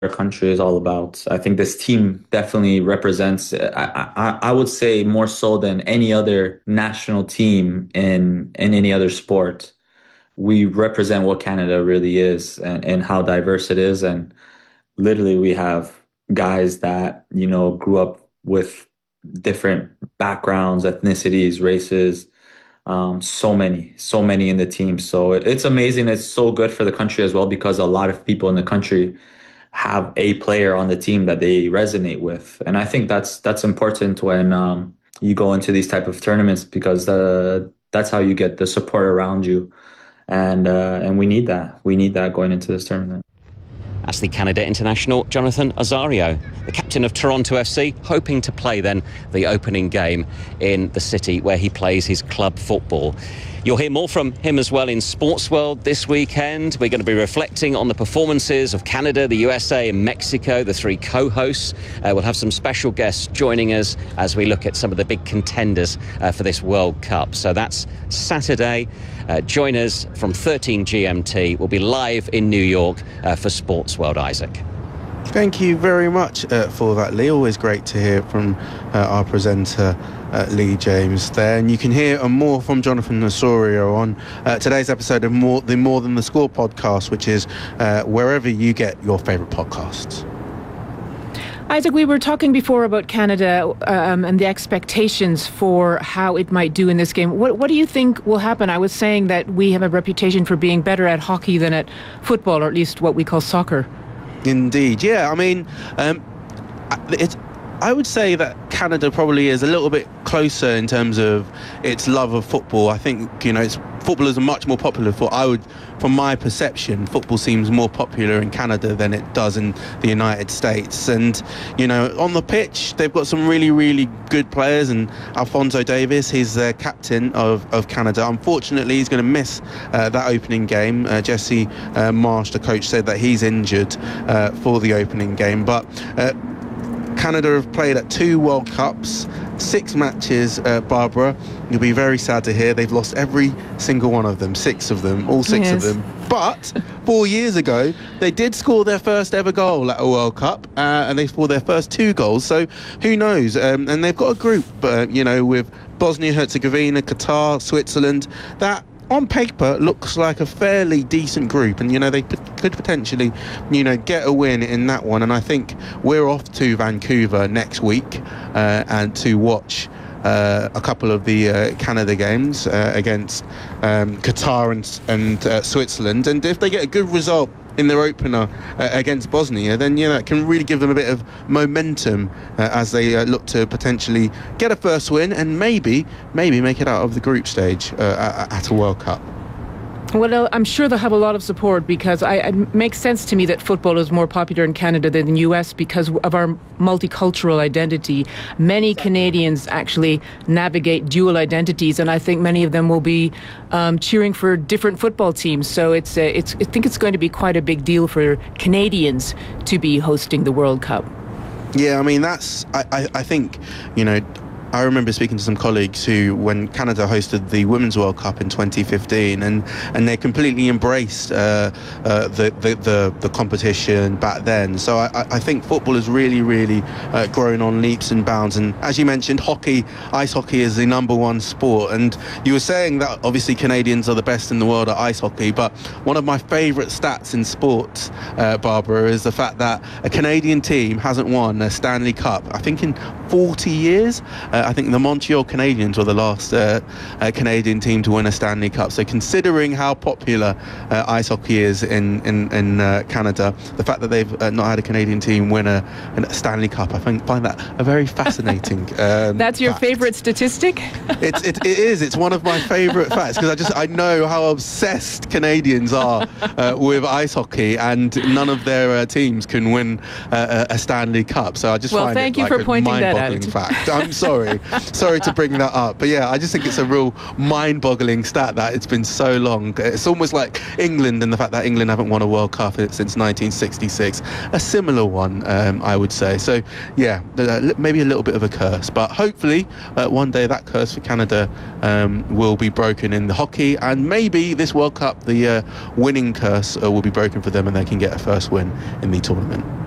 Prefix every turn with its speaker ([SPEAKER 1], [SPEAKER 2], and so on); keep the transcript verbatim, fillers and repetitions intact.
[SPEAKER 1] our country is all about. I think this team definitely represents, I, I, I would say more so than any other national team in, in any other sport. We represent what Canada really is and, and how diverse it is. And literally we have guys that, you know, grew up with different backgrounds, ethnicities, races, um, so many, so many in the team. So it, it's amazing. It's so good for the country as well because a lot of people in the country have a player on the team that they resonate with. And I think that's that's important when um, you go into these type of tournaments because uh, that's how you get the support around you. And uh, and we need that. We need that going into this tournament.
[SPEAKER 2] That's the Canada international, Jonathan Osorio, the captain of Toronto F C, hoping to play then the opening game in the city where he plays his club football. You'll hear more from him as well in Sports World this weekend. We're going to be reflecting on the performances of Canada, the U S A and Mexico, the three co-hosts. Uh, we'll have some special guests joining us as we look at some of the big contenders uh, for this World Cup. So that's Saturday. Uh, join us from thirteen G M T. We'll be live in New York uh, for Sports World, Isaac.
[SPEAKER 3] Thank you very much uh, for that, Lee. Always great to hear from uh, our presenter, uh, Lee James there. And you can hear more from Jonathan Osorio on uh, today's episode of more, the More Than the Score podcast, which is uh, wherever you get your favourite podcasts.
[SPEAKER 4] Isaac, we were talking before about Canada um, and the expectations for how it might do in this game. What, what do you think will happen? I was saying that we have a reputation for being better at hockey than at football, or at least what we call soccer.
[SPEAKER 3] Indeed, yeah. I mean, um, it's. I would say that Canada probably is a little bit closer in terms of its love of football. I think, you know, it's, football is a much more popular sport. I would, from my perception, football seems more popular in Canada than it does in the United States. And, you know, on the pitch, they've got some really, really good players. And Alphonso Davies, he's the captain of, of Canada. Unfortunately, he's going to miss uh, that opening game. Uh, Jesse uh, Marsh, the coach, said that he's injured uh, for the opening game. But uh, Canada have played at two World Cups, six matches, uh, Barbara. You'll be very sad to hear they've lost every single one of them, six of them, all six yes. of them. But four years ago, they did score their first ever goal at a World Cup, uh, and they scored their first two goals. So who knows? Um, and they've got a group, uh, you know, with Bosnia-Herzegovina, Qatar, Switzerland, that on paper looks like a fairly decent group, and you know they p- could potentially you know get a win in that one. And I think we're off to Vancouver next week uh, and to watch uh, a couple of the uh, Canada games uh, against um, Qatar and, and uh, Switzerland, and if they get a good result in their opener uh, against Bosnia, then yeah, that can really give them a bit of momentum uh, as they uh, look to potentially get a first win and maybe maybe make it out of the group stage uh, at a World Cup.
[SPEAKER 4] Well, I'm sure they'll have a lot of support because I, it makes sense to me that football is more popular in Canada than the U S because of our multicultural identity. Many Canadians actually navigate dual identities, and I think many of them will be um, cheering for different football teams. So it's, uh, it's I think it's going to be quite a big deal for Canadians to be hosting the World Cup.
[SPEAKER 3] Yeah, I mean, that's, I, I, I think, you know, I remember speaking to some colleagues who, when Canada hosted the Women's World Cup in twenty fifteen, and, and they completely embraced uh, uh, the, the, the the competition back then. So I, I think football has really, really uh, grown on leaps and bounds. And as you mentioned, hockey, ice hockey is the number one sport. And you were saying that obviously Canadians are the best in the world at ice hockey, but one of my favourite stats in sports, uh, Barbara, is the fact that a Canadian team hasn't won a Stanley Cup, I think in forty years. Uh, I think the Montreal Canadiens were the last uh, uh, Canadian team to win a Stanley Cup. So considering how popular uh, ice hockey is in, in, in uh, Canada, the fact that they've uh, not had a Canadian team win a, a Stanley Cup, I think, find that a very fascinating um,
[SPEAKER 4] That's your
[SPEAKER 3] fact.
[SPEAKER 4] favourite statistic?
[SPEAKER 3] It's, it, it is. It's one of my favourite facts because I just I know how obsessed Canadians are uh, with ice hockey, and none of their uh, teams can win uh, a Stanley Cup. So I just
[SPEAKER 4] well,
[SPEAKER 3] find
[SPEAKER 4] thank
[SPEAKER 3] it
[SPEAKER 4] you
[SPEAKER 3] like
[SPEAKER 4] for
[SPEAKER 3] a
[SPEAKER 4] pointing that
[SPEAKER 3] mind-boggling
[SPEAKER 4] out.
[SPEAKER 3] fact. I'm sorry. Sorry to bring that up. But yeah, I just think it's a real mind-boggling stat that it's been so long. It's almost like England and the fact that England haven't won a World Cup since nineteen sixty-six. A similar one, um, I would say. So yeah, maybe a little bit of a curse. But hopefully uh, one day that curse for Canada um, will be broken in the hockey, and maybe this World Cup, the uh, winning curse uh, will be broken for them and they can get a first win in the tournament.